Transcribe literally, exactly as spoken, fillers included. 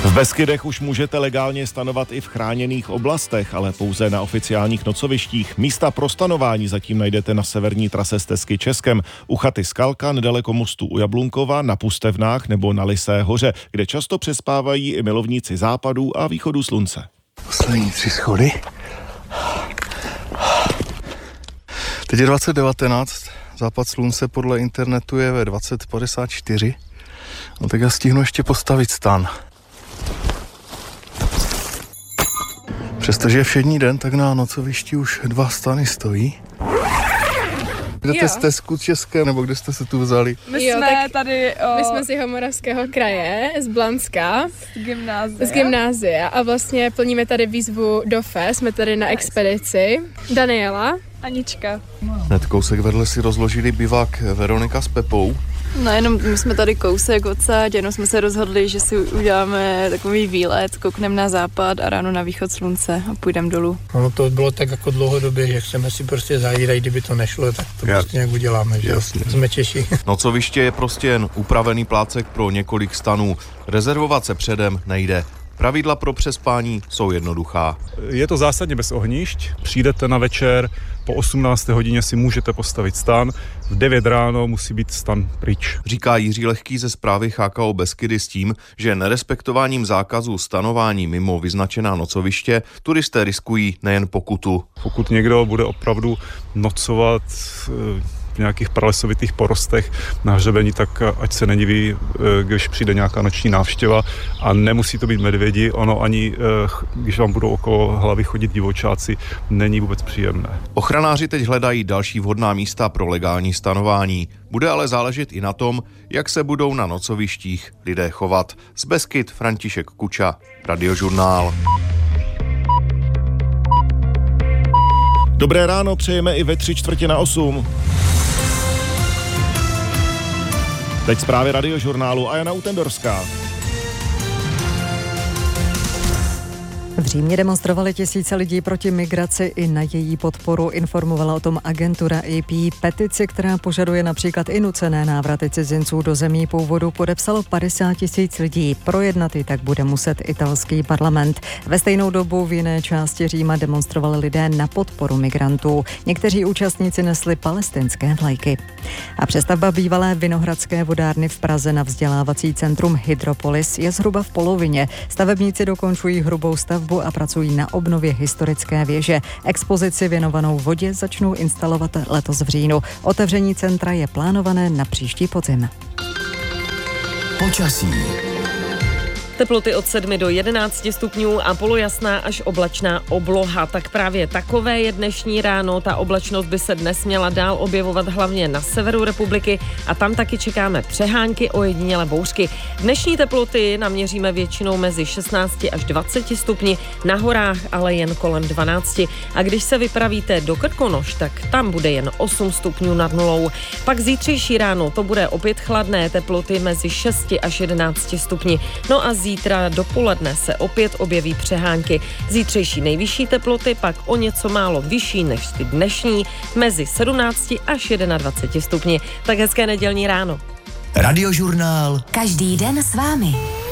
V Beskydech už můžete legálně stanovat i v chráněných oblastech, ale pouze na oficiálních nocovištích. Místa pro stanování zatím najdete na severní trase stezky Českem, u chaty Skalka, nedaleko mostu u Jablunkova, na Pustevnách nebo na Lysé hoře, kde často přespávají i milovníci západů a východu slunce. Poslední tři schody. Teď je dvacet devatenáct, západ slunce podle internetu je ve dvacet padesát čtyři. No tak já stihnu ještě postavit stan. Přestože je všední den, tak na nocovišti už dva stany stojí. Jdete z stezku České, nebo kde jste se tu vzali? My jo, jsme tady... O... My jsme z Jihomoravského kraje, z Blanska. Z gymnázia. Z gymnázia a vlastně plníme tady výzvu do F E, jsme tady na expedici. Daniela. Anička. Hned kousek vedle si rozložili bivák Veronika s Pepou. No jenom my jsme tady kousek odsaď, jenom jsme se rozhodli, že si uděláme takový výlet, koukneme na západ a ráno na východ slunce a půjdeme dolů. Ono to bylo tak jako dlouhodobě, že chceme si prostě zajít, a kdyby to nešlo, tak to Jak? prostě nějak uděláme, že Jasně. Jsme Češi. Nocoviště je prostě jen upravený plácek pro několik stanů. Rezervovat se předem nejde. Pravidla pro přespání jsou jednoduchá. Je to zásadně bez ohnišť. Přijdete na večer, po osmnácté hodině si můžete postavit stan, v devět ráno musí být stan pryč. Říká Jiří Lehký ze správy H K O Beskydy s tím, že nerespektováním zákazu stanování mimo vyznačená nocoviště turisté riskují nejen pokutu. Pokud někdo bude opravdu nocovat v nějakých pralesovitých porostech na hřebení, tak ať se nediví, když přijde nějaká noční návštěva, a nemusí to být medvědi, ono ani, když vám budou okolo hlavy chodit divočáci, není vůbec příjemné. Ochranáři teď hledají další vhodná místa pro legální stanování. Bude ale záležet i na tom, jak se budou na nocovištích lidé chovat. Z Beskyd František Kuča, Radiožurnál. Dobré ráno přejeme i ve tři čtvrtě na osm. Teď zprávy Radiožurnálu a Jana Utendorská. V Římě demonstrovali tisíce lidí proti migraci, i na její podporu informovala o tom agentura A P. Petici, která požaduje například i nucené návraty cizinců do zemí původu, podepsalo padesát tisíc lidí. Projednat ji tak bude muset italský parlament. Ve stejnou dobu v jiné části Říma demonstrovali lidé na podporu migrantů. Někteří účastníci nesli palestinské vlajky. A přestavba bývalé Vinohradské vodárny v Praze na vzdělávací centrum Hydropolis je zhruba v polovině. Stavebníci dokončují hrubou stavbu a pracují na obnově historické věže. Expozici věnovanou vodě začnou instalovat letos v říjnu. Otevření centra je plánované na příští podzim. Počasí. Teploty od sedmi do jedenácti stupňů a polojasná až oblačná obloha. Tak právě takové je dnešní ráno. Ta oblačnost by se dnes měla dál objevovat hlavně na severu republiky a tam taky čekáme přehánky, ojedinělé bouřky. Dnešní teploty naměříme většinou mezi šestnácti až dvaceti stupni, na horách ale jen kolem dvanácti. A když se vypravíte do Krkonoš, tak tam bude jen osm stupňů nad nulou. Pak zítřejší ráno to bude opět chladné, teploty mezi šesti až jedenácti stupni. No a zítra dopoledne se opět objeví přehánky. Zítřejší nejvyšší teploty pak o něco málo vyšší než ty dnešní, mezi sedmnácti až dvaceti jednou stupni. Tak hezké nedělní ráno. Radiožurnál. Každý den s vámi.